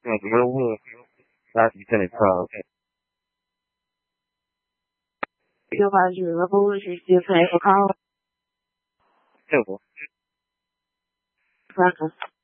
real wood. That's Lieutenant Carl. Realize your levels, you're still playing for call. Simple. Records.